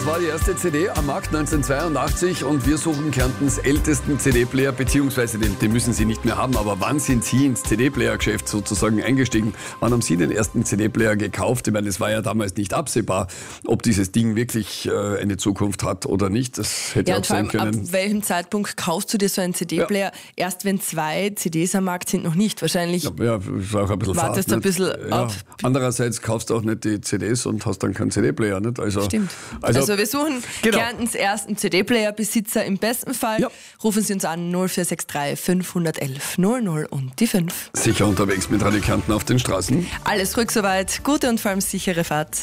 Das war die erste CD am Markt 1982 und wir suchen Kärntens ältesten CD-Player, beziehungsweise den müssen Sie nicht mehr haben, aber wann sind Sie ins CD-Player-Geschäft sozusagen eingestiegen? Wann haben Sie den ersten CD-Player gekauft? Ich meine, es war ja damals nicht absehbar, ob dieses Ding wirklich eine Zukunft hat oder nicht. Das hätte auch sein können. Ab welchem Zeitpunkt kaufst du dir so einen CD-Player? Ja. Erst wenn 2 CDs am Markt sind, noch nicht. Wahrscheinlich ja, ist auch ein bisschen wartest Fahrt, ein bisschen ab. Andererseits kaufst du auch nicht die CDs und hast dann keinen CD-Player. Nicht? Stimmt. Also wir suchen Kärntens ersten CD-Player-Besitzer im besten Fall. Ja. Rufen Sie uns an 0463 511 00 und die 5. Sicher unterwegs mit Radio Kärnten auf den Straßen. Alles ruhig soweit, gute und vor allem sichere Fahrt.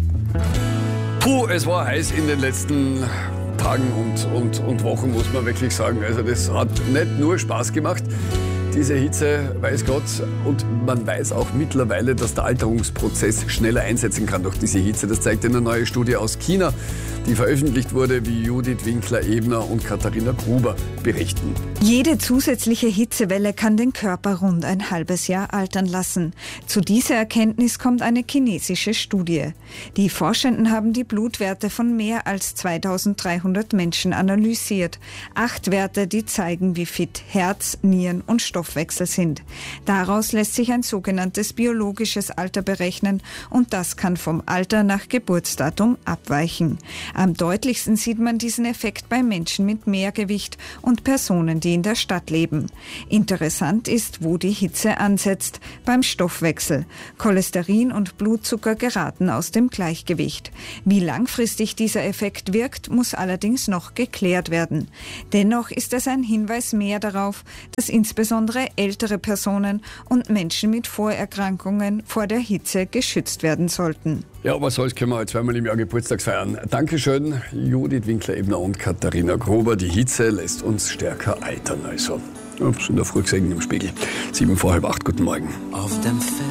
Puh, es war heiß in den letzten Tagen und Wochen, muss man wirklich sagen. Also das hat nicht nur Spaß gemacht, diese Hitze, weiß Gott. Und man weiß auch mittlerweile, dass der Alterungsprozess schneller einsetzen kann durch diese Hitze. Das zeigt eine neue Studie aus China, die veröffentlicht wurde, wie Judith Winkler-Ebner und Katharina Gruber berichten. Jede zusätzliche Hitzewelle kann den Körper rund ein halbes Jahr altern lassen. Zu dieser Erkenntnis kommt eine chinesische Studie. Die Forschenden haben die Blutwerte von mehr als 2300 Menschen analysiert. 8 Werte, die zeigen, wie fit Herz, Nieren und Stoffwechsel sind. Daraus lässt sich ein sogenanntes biologisches Alter berechnen und das kann vom Alter nach Geburtsdatum abweichen. Am deutlichsten sieht man diesen Effekt bei Menschen mit Mehrgewicht und Personen, die in der Stadt leben. Interessant ist, wo die Hitze ansetzt, beim Stoffwechsel. Cholesterin und Blutzucker geraten aus dem Gleichgewicht. Wie langfristig dieser Effekt wirkt, muss allerdings noch geklärt werden. Dennoch ist es ein Hinweis mehr darauf, dass insbesondere ältere Personen und Menschen mit Vorerkrankungen vor der Hitze geschützt werden sollten. Ja, was soll's, können wir halt zweimal im Jahr Geburtstag feiern. Dankeschön, Judith Winkler-Ebner und Katharina Gruber. Die Hitze lässt uns stärker altern. Also, ich hab's in der Früh gesehen im Spiegel. 7 vor halb 8, guten Morgen. Auf dem